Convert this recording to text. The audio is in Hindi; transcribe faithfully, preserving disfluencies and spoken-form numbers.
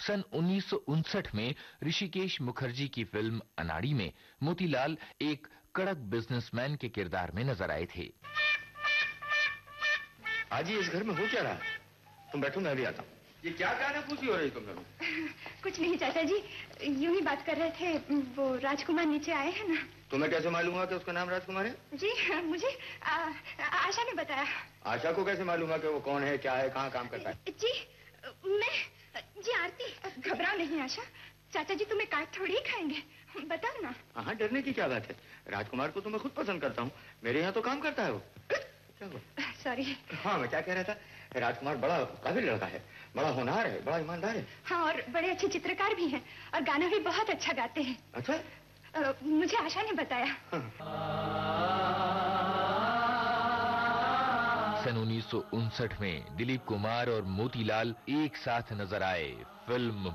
सन उन्नीस सौ उनसठ में ऋषिकेश मुखर्जी की फिल्म अनाड़ी में मोतीलाल एक कड़क बिजनेसमैन के किरदार में नजर आए थे। आज ही इस घर में हो क्या रहा? तुम बैठो, मैं भी आता हूँ। ये क्या कहना पूछी हो रही तुम लोग? कुछ नहीं चाचा जी, यूं ही बात कर रहे थे। वो राजकुमार नीचे आए हैं ना। तुम्हें कैसे मालूम हुआ कि उसका नाम राजकुमार है? जी मुझे आ, आशा ने बताया। आशा को कैसे मालूम है कि वो कौन है, क्या है, कहाँ काम करता है? जी मैं जी आरती, घबराओ नहीं आशा, चाचा जी तुम्हें काट थोड़ी खाएंगे, बताओ ना। हाँ, डरने की क्या बात है? राजकुमार को तो मैं खुद पसंद करता हूँ, मेरे यहाँ तो काम करता है वो। क्या हुआ? सॉरी। हाँ, मैं क्या कह रहा था, राजकुमार बड़ा काबिल लड़का है, बड़ा होनहार है, बड़ा ईमानदार है। हाँ, और बड़े अच्छे चित्रकार भी हैं और गाना भी बहुत अच्छा गाते हैं। अच्छा? आ, मुझे आशा ने बताया। हाँ। सन उन्नीस सौ उनसठ में दिलीप कुमार और मोतीलाल एक साथ नजर आए फिल्म